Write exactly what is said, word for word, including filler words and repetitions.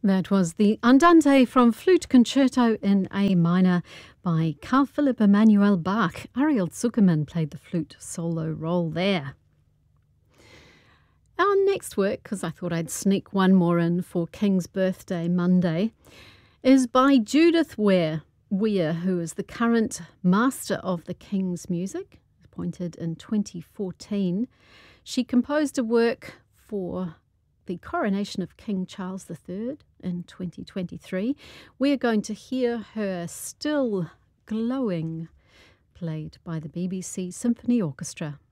That was the Andante from Flute Concerto in A minor by Carl Philipp Emanuel Bach. Ariel Zuckerman played the flute solo role there. Our next work, because I thought I'd sneak one more in for King's Birthday Monday, is by Judith Weir, Weir, who is the current Master of the King's Music, appointed in twenty fourteen. She composed a work for the coronation of King Charles the Third in twenty twenty-three. We're going to hear her Still Glowing, played by the B B C Symphony Orchestra.